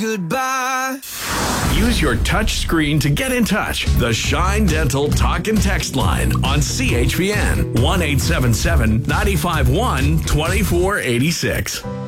Goodbye. Use your touch screen to get in touch. The Shine Dental Talk and Text line on CHPN 1-877-951-2486.